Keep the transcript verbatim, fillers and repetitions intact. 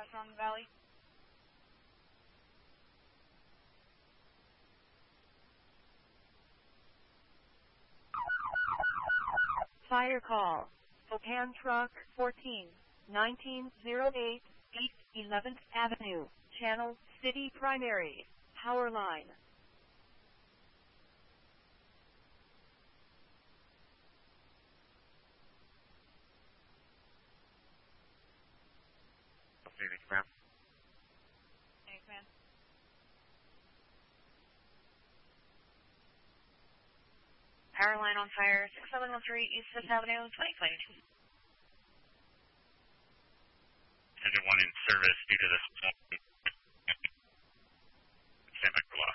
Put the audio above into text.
Mountain Valley. Fire call. Spokane Truck fourteen, nineteen oh eight, East eleventh Avenue, Channel City Primary, Power Line. Phoenix, ma'am. Thanks, man. Power line on fire, six seven one three East fifth Avenue, twenty twenty-two. Engine one in service due to this